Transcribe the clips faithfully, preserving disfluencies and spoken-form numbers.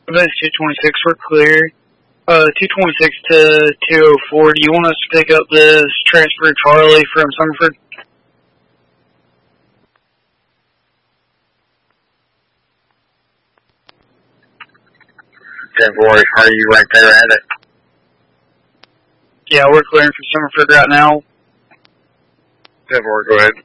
That's two twenty-six, we're clear. Uh, two twenty-six to two oh four, do you want us to pick up this transfer Charlie from Summerford? ten four, are you right there at it? Yeah, we're clearing for Summerford right now. ten four, go ahead.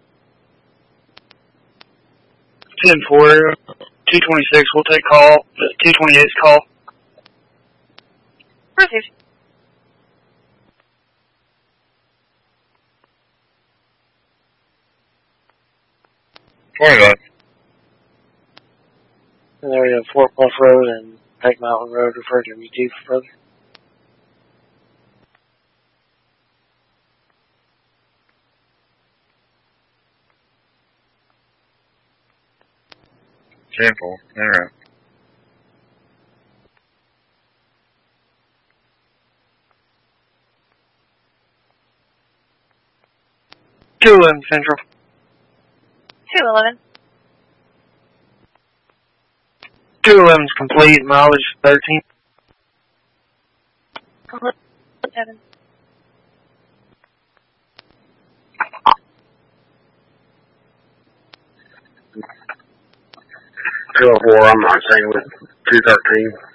ten four, two twenty-six, we'll take call. two twenty-eight's call. Received. twenty-nine. In the area of Fort Bluff Road and Peg Mountain Road, referred to M T for further. ten four, alright. two eleven Central. two eleven. two eleven's complete, mileage thirteen. Complete. seven. two oh four, I'm not saying with two thirteen.